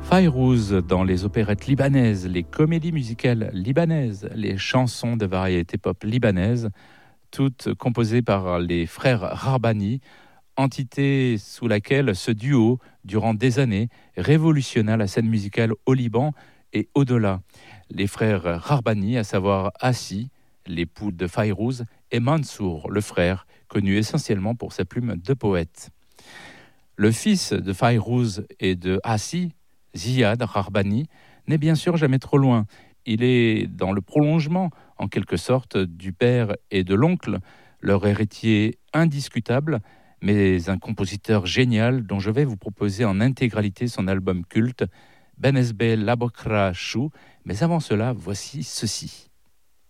Fayrouz dans les opérettes libanaises, les comédies musicales libanaises, les chansons de variété pop libanaise, toutes composées par les frères Rarbani, entité sous laquelle ce duo, durant des années, révolutionna la scène musicale au Liban et au-delà. Les frères Rarbani, à savoir Assi, l'époux de Fayrouz, et Mansour, le frère, connu essentiellement pour sa plume de poète. Le fils de Fayrouz et de Assi, Ziad Rarbani, n'est bien sûr jamais trop loin. Il est dans le prolongement, en quelque sorte, du père et de l'oncle, leur héritier indiscutable, mais un compositeur génial dont je vais vous proposer en intégralité son album culte, Benesbe Labokra Chou. Mais avant cela, voici ceci.